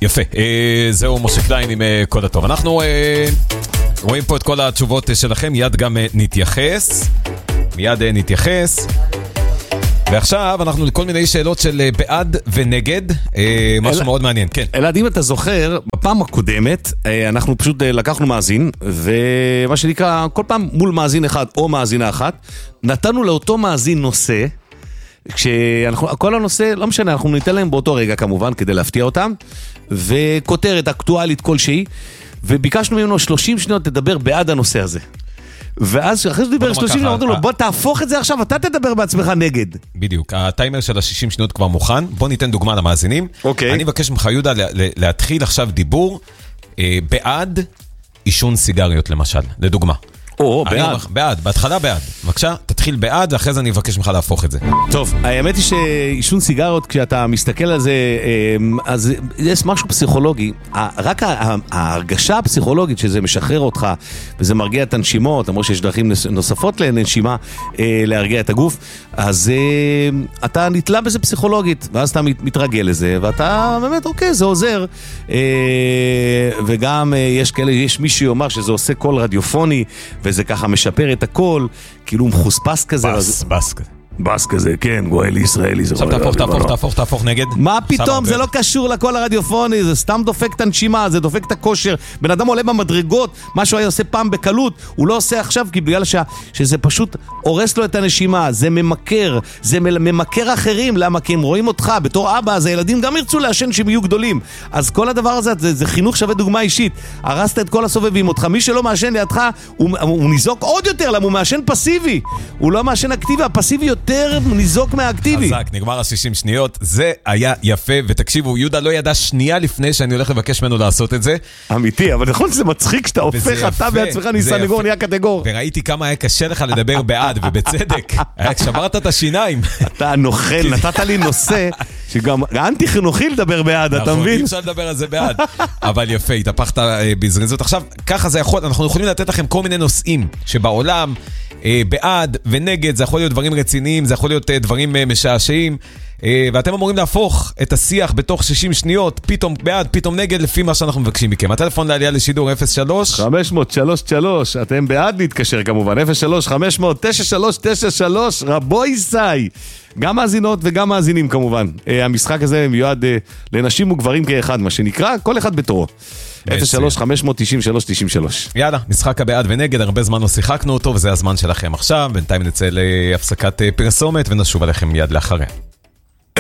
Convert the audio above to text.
יפה, זהו משה קליין עם קוד הטוב. אנחנו רואים פה את כל התשובות שלכם, מיד גם נתייחס. ועכשיו אנחנו לכל מיני שאלות של בעד ונגד, משהו מאוד מעניין, כן. אלעד, אם אתה זוכר, בפעם הקודמת, אנחנו פשוט לקחנו מאזין, ומה שנקרא, כל פעם מול מאזין אחד או מאזינה אחת, נתנו לאותו מאזין נושא, כל הנושא, לא משנה, אנחנו ניתן להם באותו רגע כמובן, כדי להפתיע אותם, וכותרת אקטואלית כלשהי, וביקשנו ממנו 30 שניות תדבר בעד הנושא הזה. ואז אחרי שדיבר 30 שניות, אמרנו לו, בוא תהפוך את זה עכשיו, אתה תדבר בעצמך נגד. בדיוק, הטיימר של ה-60 שניות כבר מוכן, בוא ניתן דוגמה למאזינים. אני מבקש ממך, יהודה, להתחיל עכשיו דיבור בעד עישון סיגריות למשל, לדוגמה. בעד, בהתחלה בעד. בבקשה, תתחיל בעד, ואחרי זה אני מבקש ממך להפוך את זה. טוב, האמת היא שעישון סיגריות, כשאתה מסתכל על זה, אז יש משהו פסיכולוגי. רק ההרגשה הפסיכולוגית שזה משחרר אותך, וזה מרגיע את הנשימות, למרות שיש דרכים נוספות לנשימה, להרגיע את הגוף, אז אתה נתלה בזה פסיכולוגית, ואז אתה מתרגל לזה, ואתה באמת, אוקיי, זה עוזר. וגם יש מי שיאמר שזה עושה קול רדיופוני, וזה ככה משפר את הכל, כאילו מחוספס כזה. בס כזה, כן, גואל ישראלי. עכשיו תהפוך נגד. מה פתאום, זה לא קשור לקול הרדיופוני, זה סתם דופק את הנשימה, זה דופק את הכושר. בן אדם עולה במדרגות, מה שהוא היה עושה פעם בקלות, הוא לא עושה עכשיו, כי בגלל שזה פשוט הורס לו את הנשימה, זה ממכר, זה ממכר אחרים, למה? כי הם רואים אותך, בתור אבא, אז הילדים גם ירצו לעשן שהם יהיו גדולים. אז כל הדבר הזה, זה חינוך שווה דוגמה אישית. הרסת את כל הסובבים אותך, מי שלא מעשן לידך, הוא ניזוק עוד יותר, למה הוא מעשן פסיבי. הוא לא מעשן אקטיבי, הפסיבי יותר ניזוק מהאקטיבי. חזק, נגמר ה-60 שניות, זה היה יפה, ותקשיבו, יהודה לא ידע שנייה לפני שאני הולך לבקש ממנו לעשות את זה. אמיתי, אבל נכון שזה מצחיק שאתה הופך, אתה בעצמך ניסנגור, נהיה קטגור. וראיתי כמה היה קשה לך לדבר בעד, ובצדק, שברת את השיניים. אתה נוכל, נתת לי נושא, שגם אנטי חינוכי לדבר בעד, אתה מבין? אי אפשר לדבר על זה בעד, אבל יפה, התהפכת בזריזות. עכשיו, ככה זה יכול, אנחנו יכולים לתת לכם כל מיני נושאים שבעולם בעד ונגד, זה יכול להיות דברים רציניים, זה יכול להיות דברים משעשעים, ואתם אמורים להפוך את השיח בתוך 60 שניות, פתאום בעד, פתאום נגד, לפי מה שאנחנו מבקשים מכם. הטלפון לעלייה לשידור 03-500-33, אתם בעד להתקשר כמובן, 03-500-9393, רבוי סי. גם מאזינות וגם מאזינים כמובן. המשחק הזה מיועד לנשים וגברים כאחד, מה שנקרא, כל אחד בתורו. 03-590-393. יאללה, משחק הבעד ונגד, הרבה זמן לא שיחקנו אותו, וזה הזמן שלכם עכשיו. בינתיים נצא להפסקת פרסומת ונשוב עליכם מיד לאחריה.